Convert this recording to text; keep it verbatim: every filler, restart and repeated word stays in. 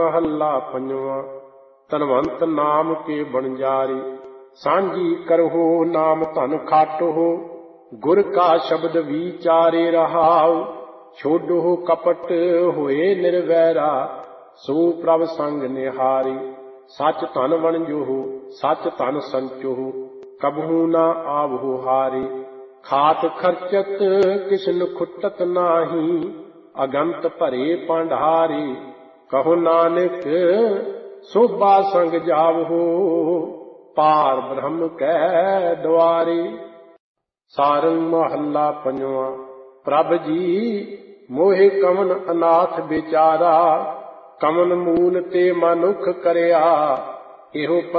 महला पंजवा। धनवंत नाम के बणजारी, सांझी करहो नाम धन खाटो। गुर का शब्द विचारे रहाओ, छोड़ो कपट होए निर्वैरा। सो प्रभ संग निहारी, सच धन वणजो सच धन संचो। कबहू ना आवहो हारे, खात खर्चत किसन खुटत नाही। अगंत भरे भंडारे, कहो नानक सोभा संग जावहो। पार ब्रह्म कै द्वारे। सारंग महला पंजवा। प्रभ जी मोहे कमन अनाथ बेचारा, कमन मूल ते मनुख करया। एहो